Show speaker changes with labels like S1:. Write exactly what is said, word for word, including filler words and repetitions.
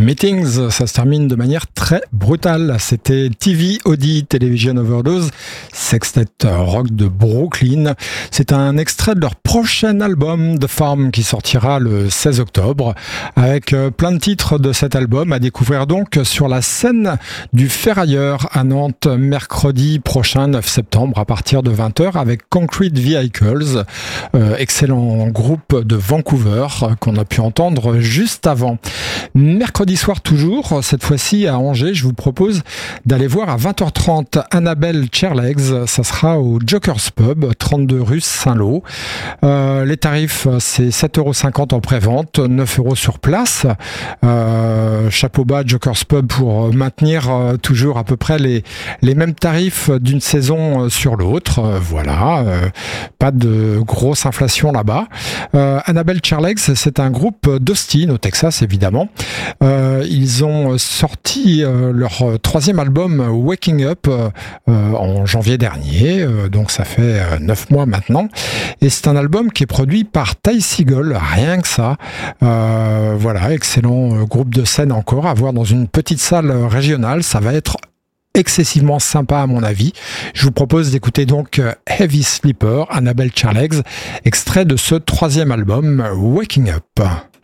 S1: Meetings, ça se termine de manière très brutale. C'était T V O D, Television Overdose, sextet rock de Brooklyn. C'est un extrait de leur prochain album, The Farm, qui sortira le seize octobre, avec plein de titres de cet album à découvrir donc sur la scène du Ferrailleur à Nantes, mercredi prochain, neuf septembre, à partir de vingt heures, avec Concrete Vehicles, euh, excellent groupe de Vancouver qu'on a pu entendre juste avant. Mercredi soir toujours, cette fois-ci à Angers, je vous propose d'aller voir à vingt heures trente Annabelle Chairlegs. Ça sera au Joker's Pub, trente-deux rue Saint-Lô. Euh, les tarifs, c'est sept euros cinquante en pré-vente, neuf euros sur place. Euh, chapeau bas Joker's Pub pour maintenir euh, toujours à peu près les, les mêmes tarifs d'une saison sur l'autre. Euh, voilà, euh, pas de grosse inflation là-bas. Euh, Annabelle Chairlegs, c'est un groupe d'Austin, au Texas évidemment. Euh, ils ont sorti euh, leur troisième album Waking Up euh, en janvier dernier, euh, donc ça fait euh, neuf mois maintenant, et c'est un album qui est produit par Ty Segall, rien que ça. Euh, voilà, excellent groupe de scène encore à voir dans une petite salle régionale, ça va être excessivement sympa à mon avis. Je vous propose d'écouter donc Heavy Sleeper, Annabelle Chairlegs, extrait de ce troisième album Waking Up.